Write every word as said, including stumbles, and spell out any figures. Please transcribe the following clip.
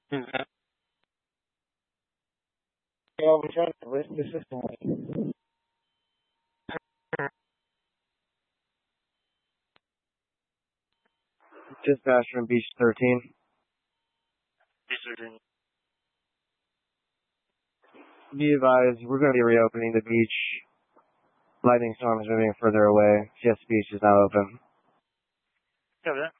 Mhm. Yeah, we're trying to list the system. Dispatch from Beach thirteen. Researching. Be advised, we're going to be reopening the beach. Lightning storm is moving further away. Just Beach is now open. Copy that.